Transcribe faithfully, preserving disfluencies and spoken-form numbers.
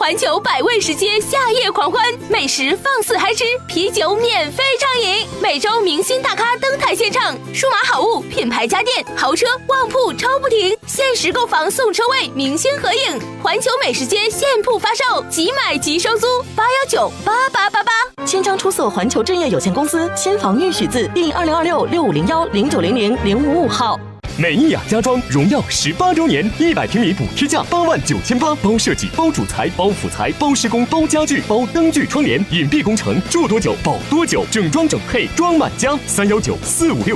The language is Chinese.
环球百味食街夏夜狂欢，美食放肆嗨吃，啤酒免费畅饮，每周明星大咖登台献唱，数码好物、品牌家电、豪车、旺铺超不停，限时购房送车位，明星合影。环球美食街现铺发售，即买即收租，八幺九八八八八。 千张出售环球置业有限公司，新房预许字第二零二六六五零幺零九零零零五五号。 美伊雅家装荣耀十八周年，一百平米补贴价八万九千八，包设计、包主材、包辅材、包施工、包家具、包灯具、窗帘，隐蔽工程，住多久保多久，整装整配装满家。三幺九四五六。